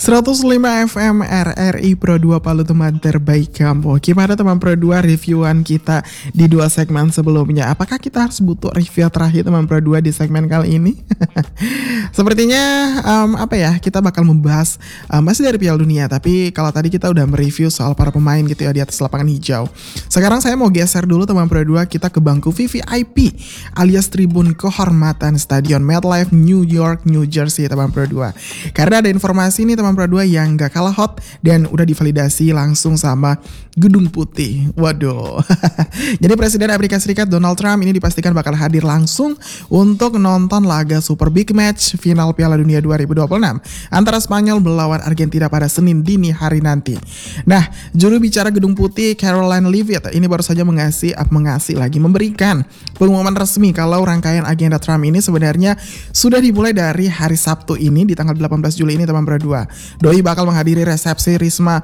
105 FM RRI Pro 2 Palu, teman terbaik kamu. Gimana teman Pro 2 reviewan kita di dua segmen sebelumnya? Apakah kita harus butuh review terakhir teman Pro 2 di segmen kali ini? Sepertinya kita bakal membahas masih dari Piala Dunia, tapi kalau tadi kita udah mereview soal para pemain gitu ya di atas lapangan hijau. Sekarang saya mau geser dulu teman Pro 2, kita ke bangku VVIP alias tribun kehormatan Stadion MetLife New York, New Jersey teman Pro 2. Karena ada informasi nih teman Pro 2 yang gak kalah hot dan udah divalidasi langsung sama Gedung Putih. Waduh. Jadi Presiden Amerika Serikat Donald Trump ini dipastikan bakal hadir langsung untuk nonton laga Super Big Match final Piala Dunia 2026 antara Spanyol melawan Argentina pada Senin dini hari nanti. Nah, juru bicara Gedung Putih Caroline Leavitt ini baru saja memberikan pengumuman resmi kalau rangkaian agenda Trump ini sebenarnya sudah dimulai dari hari Sabtu ini di tanggal 18 Juli ini teman Pro 2. Doi bakal menghadiri resepsi Risma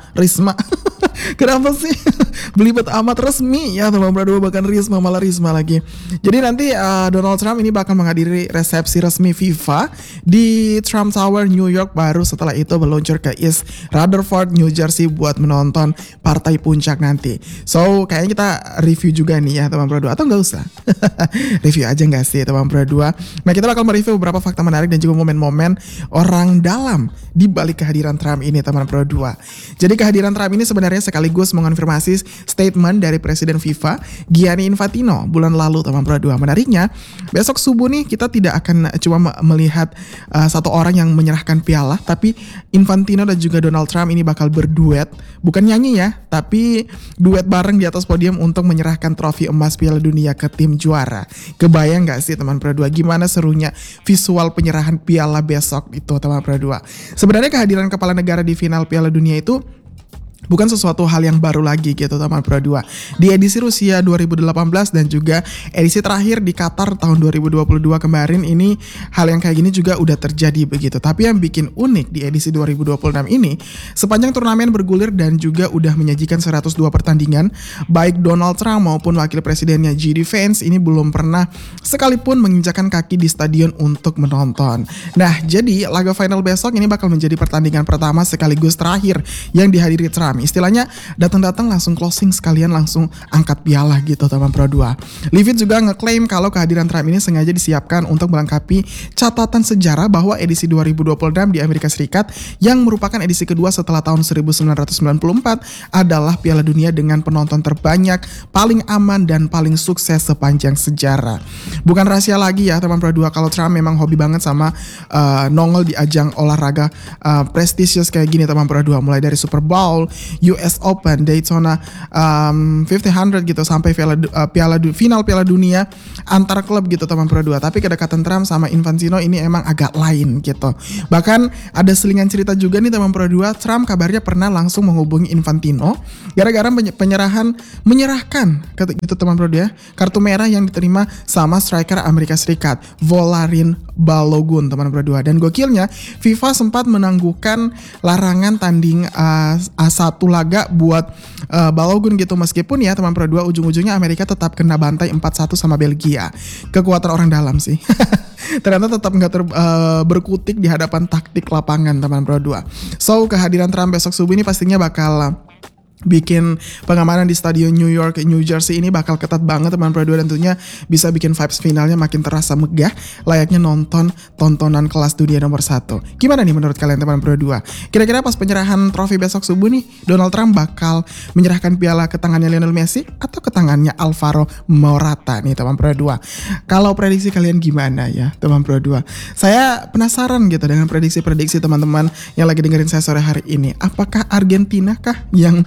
kenapa sih belibet amat resmi ya teman Pro 2, bahkan Risma malah Risma lagi. Jadi nanti Donald Trump ini bakal menghadiri resepsi resmi FIFA di Trump Tower New York, baru setelah itu meluncur ke East Rutherford New Jersey buat menonton partai puncak nanti. So kayaknya kita review juga nih ya teman Pro 2, atau nggak usah review aja nggak sih teman Pro 2. Nah, kita bakal mereview beberapa fakta menarik dan juga momen-momen orang dalam di balik kehadiran Trump ini teman Pro 2. Jadi kehadiran Trump ini sebenarnya sekaligus mengonfirmasi statement dari Presiden FIFA Gianni Infantino bulan lalu teman Pro 2. Menariknya, besok subuh nih kita tidak akan cuma melihat satu orang yang menyerahkan piala, tapi Infantino dan juga Donald Trump ini bakal berduet, bukan nyanyi ya, tapi duet bareng di atas podium untuk menyerahkan trofi emas Piala Dunia ke tim juara. Kebayang gak sih teman Pro 2 gimana serunya visual penyerahan piala besok itu teman Pro 2. Sebenarnya kehadiran kepala negara di final Piala Dunia itu bukan sesuatu hal yang baru lagi gitu teman Pro 2. Di edisi Rusia 2018 dan juga edisi terakhir di Qatar tahun 2022 kemarin ini hal yang kayak gini juga udah terjadi begitu. Tapi yang bikin unik di edisi 2026 ini, sepanjang turnamen bergulir dan juga udah menyajikan 102 pertandingan, baik Donald Trump maupun wakil presidennya JD Vance ini belum pernah sekalipun menginjakan kaki di stadion untuk menonton. Nah, jadi laga final besok ini bakal menjadi pertandingan pertama sekaligus terakhir yang dihadiri Trump. Istilahnya datang-datang langsung closing sekalian langsung angkat piala gitu teman Pro 2. Leavitt juga ngeklaim kalau kehadiran Trump ini sengaja disiapkan untuk melengkapi catatan sejarah bahwa edisi 2026 di Amerika Serikat yang merupakan edisi kedua setelah tahun 1994 adalah Piala Dunia dengan penonton terbanyak, paling aman dan paling sukses sepanjang sejarah. Bukan rahasia lagi ya teman Pro 2 kalau Trump memang hobi banget sama nongol di ajang olahraga prestisius kayak gini teman Pro 2, mulai dari Super Bowl, US Open, Daytona 500 gitu sampai final Piala Dunia antar klub gitu teman Pro 2. Tapi kedekatan Trump sama Infantino ini emang agak lain gitu. Bahkan ada selingan cerita juga nih teman Pro 2, Trump kabarnya pernah langsung menghubungi Infantino gara-gara menyerahkan gitu teman Pro 2, kartu merah yang diterima sama striker Amerika Serikat Volarin Balogun teman Pro 2. Dan gokilnya FIFA sempat menangguhkan larangan tanding satu laga buat Balogun gitu, meskipun ya teman Pro 2 ujung-ujungnya Amerika tetap kena bantai 4-1 sama Belgia. Kekuatan orang dalam sih. Ternyata tetap nggak berkutik di hadapan taktik lapangan teman Pro 2. So kehadiran Trump besok subuh ini pastinya bakal bikin pengamanan di Stadion New York, New Jersey ini bakal ketat banget teman Pro 2, dan tentunya bisa bikin vibes finalnya makin terasa megah, layaknya nonton tontonan kelas dunia nomor 1. Gimana nih menurut kalian teman Pro 2? Kira-kira pas penyerahan trofi besok subuh nih, Donald Trump bakal menyerahkan piala ke tangannya Lionel Messi atau ke tangannya Alvaro Morata nih teman Pro 2? Kalau prediksi kalian gimana ya teman Pro 2? Saya penasaran gitu dengan prediksi-prediksi teman-teman yang lagi dengerin saya sore hari ini. Apakah Argentina kah yang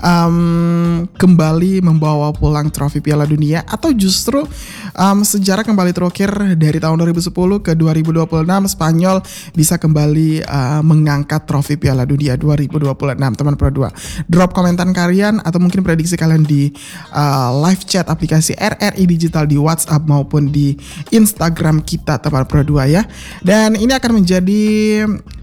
kembali membawa pulang trofi Piala Dunia, atau justru sejarah kembali terukir dari tahun 2010 ke 2026 Spanyol bisa kembali mengangkat trofi Piala Dunia 2026 teman Pro 2. Drop komentar kalian atau mungkin prediksi kalian di live chat aplikasi RRI Digital di WhatsApp maupun di Instagram kita teman Pro 2 ya. Dan ini akan menjadi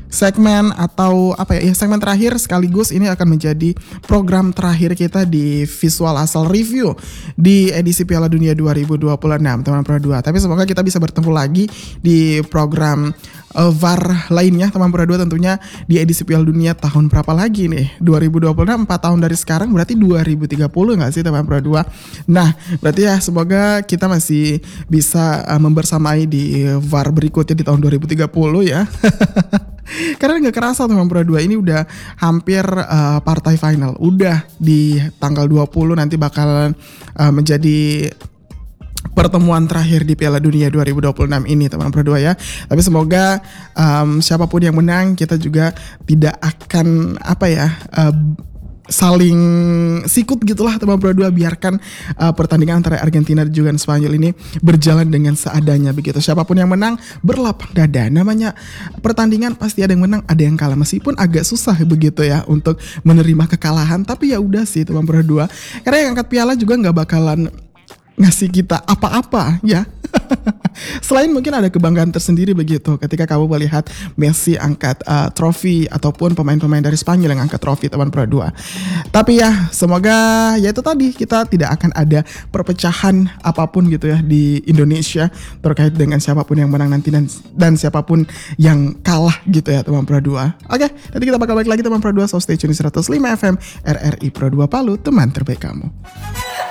segmen atau apa ya, segmen terakhir sekaligus ini akan menjadi program terakhir kita di Visual Asal Review di edisi Piala Dunia 2026 teman Pro 2. Tapi semoga kita bisa bertemu lagi di program VAR lainnya teman Pro 2, tentunya di edisi Piala Dunia tahun berapa lagi nih? 2026, 4 tahun dari sekarang berarti 2030 nggak sih teman Pro 2? Nah, berarti ya semoga kita masih bisa membersamai di VAR berikutnya di tahun 2030 ya. Karena nggak kerasa teman Pro 2 ini udah hampir partai final. Udah di tanggal 20 nanti bakalan menjadi pertemuan terakhir di Piala Dunia 2026 ini teman Pro 2 ya. Tapi semoga siapapun yang menang kita juga tidak akan saling sikut gitulah teman Pro 2. Biarkan pertandingan antara Argentina dan juga Spanyol ini berjalan dengan seadanya begitu. Siapapun yang menang berlapang dada. Namanya pertandingan pasti ada yang menang, ada yang kalah. Meskipun agak susah begitu ya untuk menerima kekalahan, tapi ya udah sih teman Pro 2. Karena yang angkat piala juga nggak bakalan ngasih kita apa-apa ya. Selain mungkin ada kebanggaan tersendiri begitu ketika kamu melihat Messi angkat trofi ataupun pemain-pemain dari Spanyol yang angkat trofi teman Pro 2. Tapi ya semoga ya itu tadi, kita tidak akan ada perpecahan apapun gitu ya di Indonesia terkait dengan siapapun yang menang nanti dan siapapun yang kalah gitu ya teman Pro 2. Oke, nanti kita bakal balik lagi teman Pro 2, so stay tune di 105 FM RRI Pro 2 Palu, teman terbaik kamu.